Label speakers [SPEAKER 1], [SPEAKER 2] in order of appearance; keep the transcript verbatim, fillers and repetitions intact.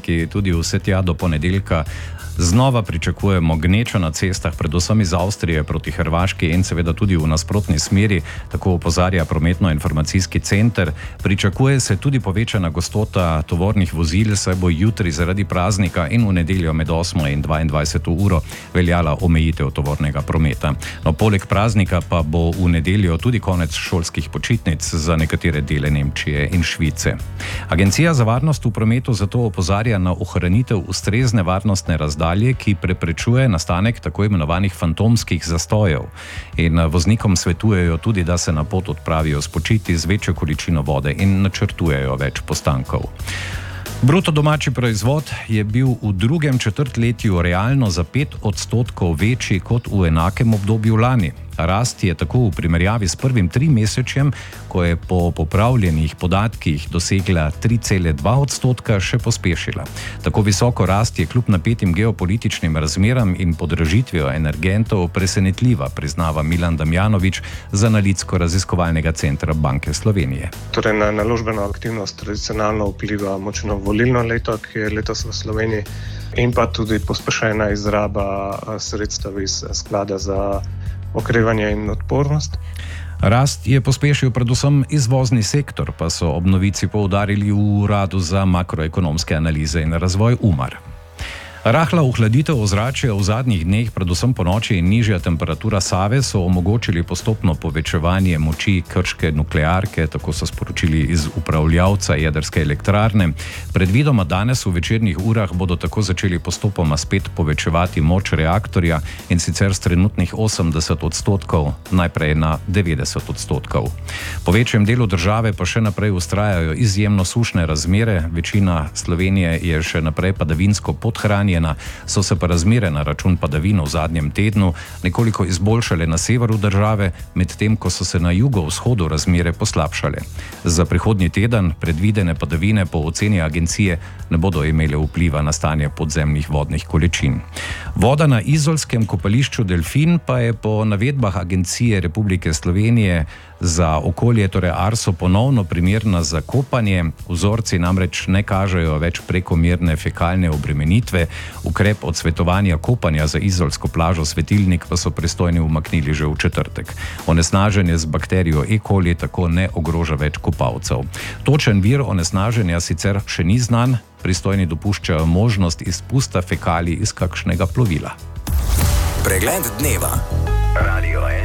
[SPEAKER 1] prazniki tudi vse tja do ponedeljka. Znova pričakujemo gnečo na cestah, predvsem iz Avstrije proti Hrvaški in seveda tudi v nasprotni smeri, tako opozarja prometno-informacijski center. Pričakuje se tudi povečana gostota tovornih vozil, saj bo jutri zaradi praznika in v nedeljo med osmo in dvaindvajseto uro veljala omejitev tovornega prometa. No, poleg praznika pa bo v nedeljo tudi konec šolskih počitnic za nekatere dele Nemčije in Švice. Agencija za varnost v prometu zato opozarja na ohranitev ustrezne varnostne razdalje, ki preprečuje nastanek tako imenovanih fantomskih zastojev. In voznikom svetujejo tudi, da se na pot odpravijo spočiti z večjo količino vode in načrtujejo več postankov. Bruto domači proizvod je bil v drugem četrtletju realno za pet odstotkov večji kot v enakem obdobju lani. Rast je tako v primerjavi s prvim trimesečjem, ko je po popravljenih podatkih dosegla tri cele dva odstotka, še pospešila. Tako visoko rast je kljub napetim geopolitičnim razmeram in podražitvijo energentov presenetljiva, priznava Milan Damjanovič z analitsko-raziskovalnega centra Banke Slovenije.
[SPEAKER 2] Torej na naložbeno aktivnost tradicionalno vpliva močno volilno leto, ki je letos v Sloveniji, in pa tudi pospešena izraba sredstev iz sklada za okrevanje in odpornost.
[SPEAKER 1] Rast je pospešil predvsem izvozni sektor, pa so ob novici poudarili v Uradu za makroekonomske analize in razvoj UMAR. Rahla ohladitev ozračja v zadnjih dneh, predvsem po noči in nižja temperatura Save, so omogočili postopno povečevanje moči krške nuklearke, tako so sporočili iz upravljavca jedrske elektrarne. Predvidoma danes v večernih urah bodo tako začeli postopoma spet povečevati moč reaktorja, in sicer s trenutnih osemdeset odstotkov najprej na devetdeset odstotkov. Po večjem delu države pa še naprej vztrajajo izjemno sušne razmere, večina Slovenije je še naprej padavinsko podhranjena. So se pa razmere na račun padavin v zadnjem tednu nekoliko izboljšale na severu države, medtem ko so se na jugovzhodu razmere poslabšale. Za prihodnji teden predvidene padavine po oceni agencije ne bodo imele vpliva na stanje podzemnih vodnih količin. Voda na izolskem kopališču Delfin pa je po navedbah Agencije Republike Slovenije za okolje, torej Arso, ponovno primerna za kopanje. Vzorci namreč ne kažejo več prekomerne fekalne obremenitve. Ukrep odsvetovanja kopanja za izolsko plažo Svetilnik pa so pristojni umaknili že v četrtek. Onesnaženje z bakterijo E. coli tako ne ogroža več kopalcev. Točen vir onesnaženja sicer še ni znan, pristojni dopuščajo možnost izpusta fekalij iz kakšnega plovila.
[SPEAKER 3] Pregled dneva.